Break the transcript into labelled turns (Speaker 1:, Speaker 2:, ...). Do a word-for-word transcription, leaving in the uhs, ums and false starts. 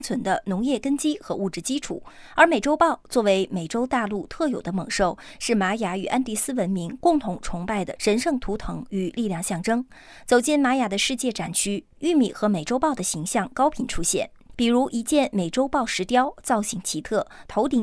Speaker 1: 存的农业根基和物质基础。而美洲豹作为美洲大陆特有的猛兽，是玛雅与安第斯文明共同崇拜的神圣图腾与力量象征。走进玛雅的世界展区，玉米和美洲豹的形象高频出现，比如一件美洲豹石雕，造型奇特，头顶